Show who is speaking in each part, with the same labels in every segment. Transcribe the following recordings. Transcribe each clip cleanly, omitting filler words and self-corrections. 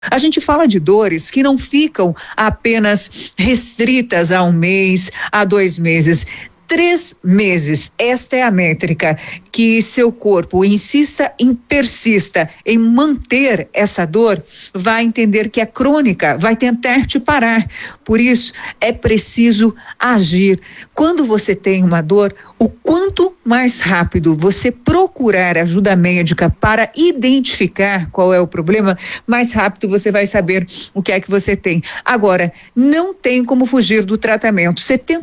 Speaker 1: A gente fala de dores que não ficam apenas restritas a 1 mês, a 2 meses. 3 meses, esta é a métrica que seu corpo persista em manter essa dor, vai entender que é crônica, vai tentar te parar. Por isso, é preciso agir. Quando você tem uma dor, o quanto mais rápido você procurar ajuda médica para identificar qual é o problema, mais rápido você vai saber o que é que você tem. Agora, não tem como fugir do tratamento.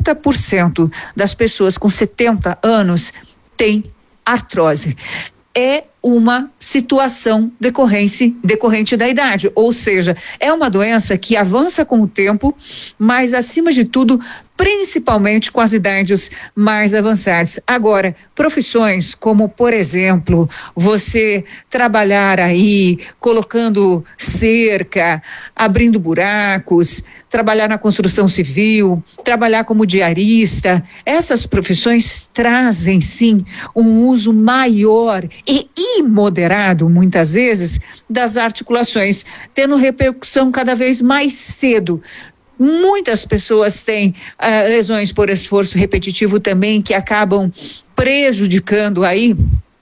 Speaker 1: 70% das pessoas com 70 anos têm artrose. É uma situação decorrente da idade, ou seja, é uma doença que avança com o tempo, mas acima de tudo, principalmente com as idades mais avançadas. Agora, profissões como, por exemplo, você trabalhar aí colocando cerca, abrindo buracos, trabalhar na construção civil, trabalhar como diarista, essas profissões trazem sim um uso maior e imoderado, muitas vezes, das articulações, tendo repercussão cada vez mais cedo. Muitas pessoas têm lesões por esforço repetitivo também, que acabam prejudicando aí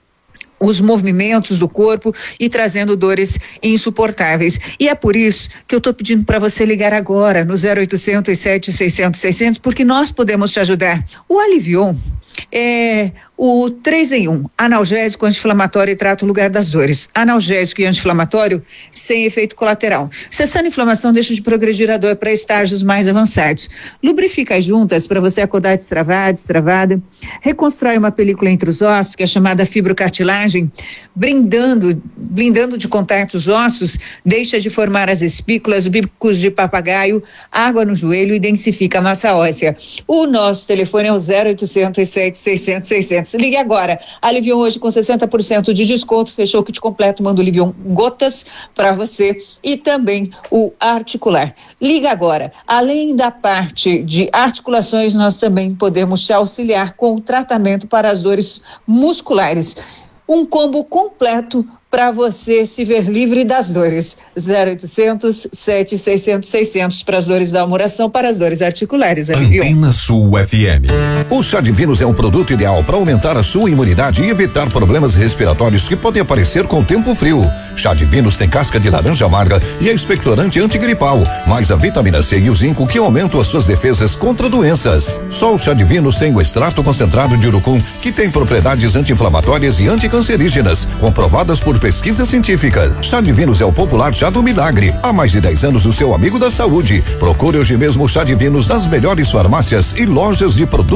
Speaker 1: os movimentos do corpo e trazendo dores insuportáveis. E é por isso que eu estou pedindo para você ligar agora no 0800 700 600, porque nós podemos te ajudar. O Alivion é o 3 em 1, analgésico, anti-inflamatório e trata o lugar das dores. Analgésico e anti-inflamatório sem efeito colateral. Cessando a inflamação, deixa de progredir a dor para estágios mais avançados. Lubrifica as juntas para você acordar destravada. Reconstrói uma película entre os ossos, que é chamada fibrocartilagem, blindando de contato os ossos, deixa de formar as espículas, bicos de papagaio, água no joelho e densifica a massa óssea. O nosso telefone é o 0800 700 600. Ligue agora. Alivion hoje com 60% de desconto, fechou o kit completo, manda o Alivion gotas para você e também o articular. Liga agora. Além da parte de articulações, nós também podemos te auxiliar com o tratamento para as dores musculares. Um combo completo para você se ver livre das dores. 0800 700 600 para as dores da almoração, para as dores articulares.
Speaker 2: Antena Sul FM. O chá de Vinos é um produto ideal para aumentar a sua imunidade e evitar problemas respiratórios que podem aparecer com o tempo frio. Chá de Vinos tem casca de laranja amarga e é expectorante antigripal, mais a vitamina C e o zinco que aumentam as suas defesas contra doenças. Só o chá de Vinos tem o extrato concentrado de urucum, que tem propriedades anti-inflamatórias e anticancerígenas, comprovadas por pesquisas científicas. Chá de Vinos é o popular chá do milagre. Há mais de 10 anos o seu amigo da saúde. Procure hoje mesmo o chá de Vinos nas melhores farmácias e lojas de produtos